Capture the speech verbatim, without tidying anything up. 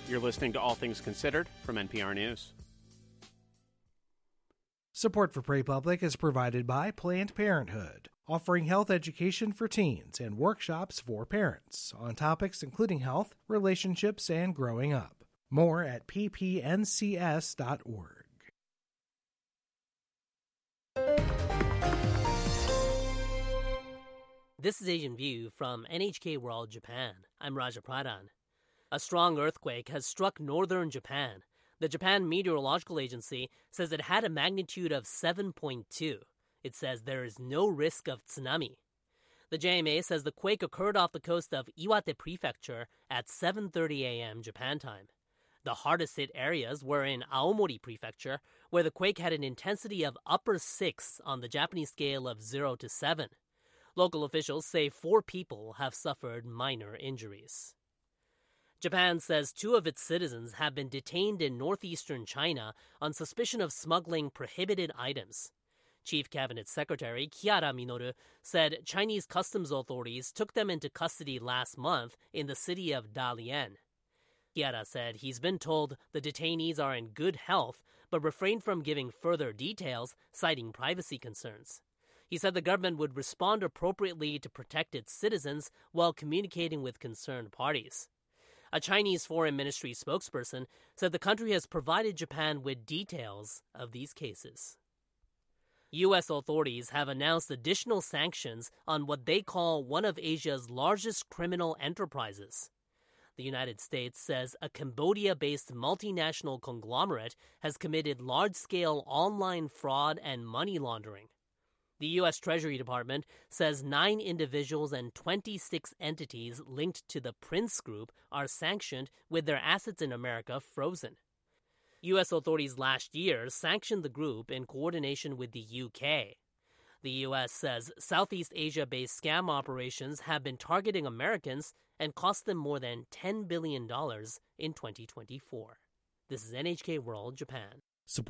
You're listening to All Things Considered from N P R News. Support for PraPublic is provided by Planned Parenthood, offering health education for teens and workshops for parents on topics including health, relationships, and growing up. More at p p n c s dot org. This is Asian View from N H K World Japan. I'm Raja Pradhan. A strong earthquake has struck northern Japan. The Japan Meteorological Agency says it had a magnitude of seven point two. It says there is no risk of tsunami. The J M A says the quake occurred off the coast of Iwate Prefecture at seven thirty a.m. Japan time. The hardest hit areas were in Aomori Prefecture, where the quake had an intensity of upper six on the Japanese scale of zero to seven. Local officials say four people have suffered minor injuries. Japan says two of its citizens have been detained in northeastern China on suspicion of smuggling prohibited items. Chief Cabinet Secretary Kiara Minoru said Chinese customs authorities took them into custody last month in the city of Dalian. Kiara said he's been told the detainees are in good health, but refrained from giving further details, citing privacy concerns. He said the government would respond appropriately to protect its citizens while communicating with concerned parties. A Chinese Foreign Ministry spokesperson said the country has provided Japan with details of these cases. U S authorities have announced additional sanctions on what they call one of Asia's largest criminal enterprises. The United States says a Cambodia-based multinational conglomerate has committed large-scale online fraud and money laundering. The U S Treasury Department says nine individuals and twenty-six entities linked to the Prince Group are sanctioned with their assets in America frozen. U S authorities last year sanctioned the group in coordination with the U K. The U S says Southeast Asia-based scam operations have been targeting Americans and cost them more than ten billion dollars in twenty twenty-four. This is N H K World Japan.